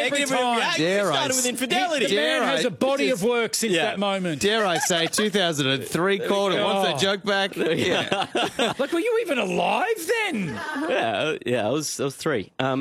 negative time. reaction. Dare I Started with infidelity. The man Dare has I- a body of work since that moment. Dare I say 2003 called it. Wants that joke back? Yeah. Like, were you even alive then? Yeah, I was 3. Wow.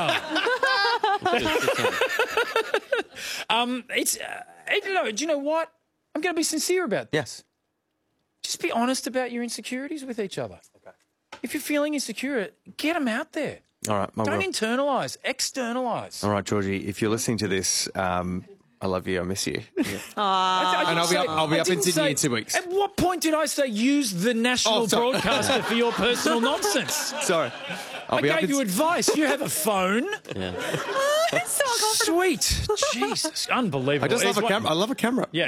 Do you know what? I'm going to be sincere about this. Yes. Just be honest about your insecurities with each other. Okay. If you're feeling insecure, get them out there. All right. Don't internalise, externalise. All right, Georgie, if you're listening to this, I love you. I miss you. And I'll be up in Sydney in 2 weeks. At what point did I say use the national sorry. broadcaster for your personal nonsense? Sorry. I gave you advice. You have a phone. Yeah. It's so uncomfortable. Sweet. Jesus. Unbelievable. I just love a camera. I love a camera. Yeah,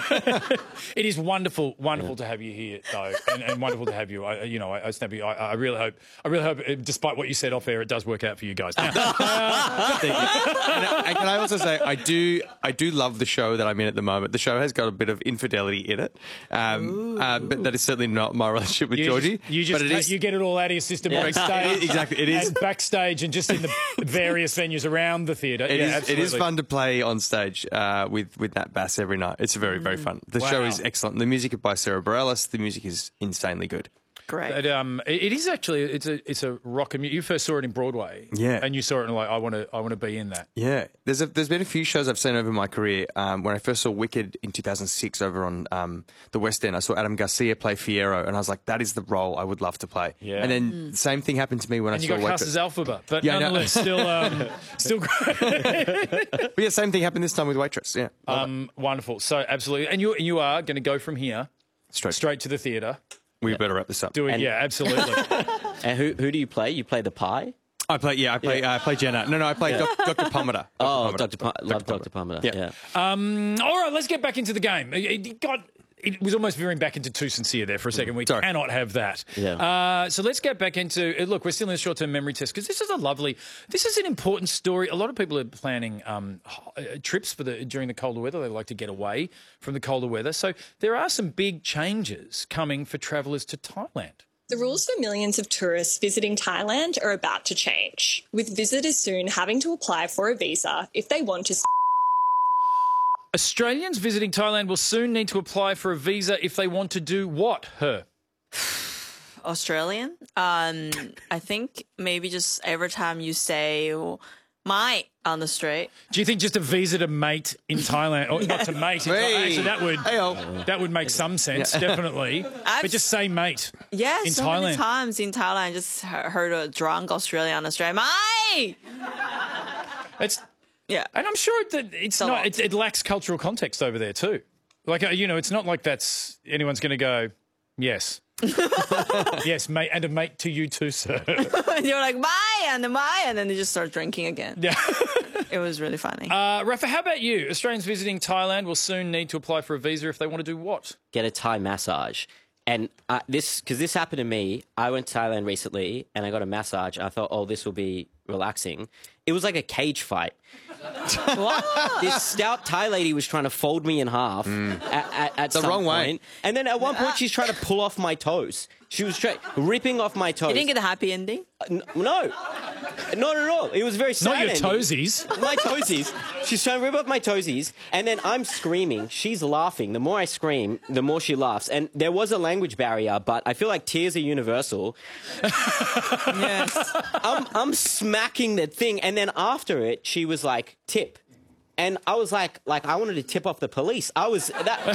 it is wonderful to have you here, though, and wonderful to have you. Snappy, I really hope, despite what you said off air, it does work out for you guys. Now, Thank you. And can I also say, I do love the show that I'm in at the moment. The show has got a bit of infidelity in it, but that is certainly not my relationship with Georgie. You get it all out of your system backstage. Exactly, it is. And backstage and just in the various venues around the theatre. It is fun to play on stage with Nat Bass every night. It's very, very fun. The show is excellent. The music is by Sarah Bareilles. The music is insanely good. Great. It is actually it's a rock. You first saw it in Broadway, and you saw it and like I want to be in that. Yeah, there's been a few shows I've seen over my career. When I first saw Wicked in 2006 over on the West End, I saw Adam Garcia play Fiyero, and I was like, that is the role I would love to play. Yeah. And then the same thing happened to me when I saw Waitress. And you got cast as Elphaba, but nonetheless, still great. But yeah, same thing happened this time with Waitress. Yeah, wonderful. So absolutely, and you are going to go from here straight to the theatre. We better wrap this up. Yeah, absolutely. And who do you play? You play the pie? I play Jenna. No, I play Dr. Palmiter. Dr. Palmiter. Yeah. All right, let's get back into the game. It was almost veering back into too sincere there for a second. We cannot have that. Yeah. So let's get back into it. Look, we're still in a short-term memory test because this is an important story. A lot of people are planning trips during the colder weather. They like to get away from the colder weather. So there are some big changes coming for travellers to Thailand. The rules for millions of tourists visiting Thailand are about to change, with visitors soon having to apply for a visa if they want to. Australians visiting Thailand will soon need to apply for a visa if they want to do what, Australian? I think maybe just every time you say mate on the street. Do you think just a visa to mate in Thailand, or not to mate? Actually, that would make some sense, definitely. But just say mate. Yeah, in so Thailand. many times in Thailand, I just heard a drunk Australian on the street, mate. Yeah, and I'm sure that it lacks cultural context over there too. Like it's not like anyone's going to go, yes. Yes, mate, and a mate to you too, sir. And you're like, bye, and then they just start drinking again. Yeah. It was really funny. Rafa, how about you? Australians visiting Thailand will soon need to apply for a visa if they want to do what? Get a Thai massage. And this happened to me. I went to Thailand recently and I got a massage. I thought, this will be relaxing. It was like a cage fight. This stout Thai lady was trying to fold me in half at the some wrong point. way. And then at one point she's trying to pull off my toes. She was ripping off my toes. You didn't get a happy ending? No. Not at all. It was very sad. Not your ending. toesies. My toesies. She's trying to rip off my toesies. And then I'm screaming. She's laughing. The more I scream, the more she laughs. And there was a language barrier, but I feel like tears are universal. Yes. I'm smacking the thing. And then after it, she was like, tip. And I was like I wanted to tip off the police. I was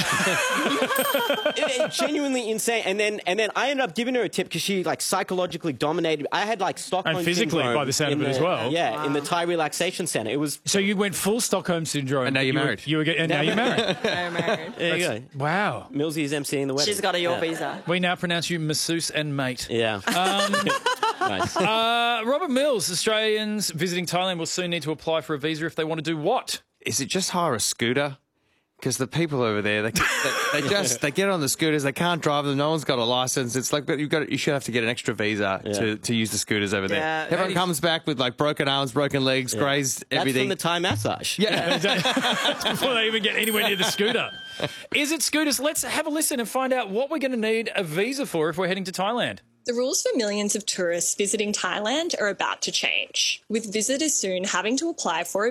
genuinely insane. And then I ended up giving her a tip because she psychologically dominated. I had Stockholm and physically syndrome by the sound of it as well. Yeah, wow. In the Thai relaxation center. It was. So you went full Stockholm syndrome. And now you're married. And now you're married. I'm married. There you go. Wow. Millsy's emceeing the wedding. She's got your visa. We now pronounce you masseuse and mate. Yeah. Nice. Robert Mills, Australians visiting Thailand will soon need to apply for a visa if they want to do what? Is it just hire a scooter? Because the people over there, they get on the scooters, they can't drive them. No one's got a license. It's like you should have to get an extra visa to use the scooters over there. Yeah, everyone comes back with broken arms, broken legs, grazed, everything. That's from the Thai massage. Yeah, before they even get anywhere near the scooter. Is it scooters? Let's have a listen and find out what we're going to need a visa for if we're heading to Thailand. The rules for millions of tourists visiting Thailand are about to change, with visitors soon having to apply for a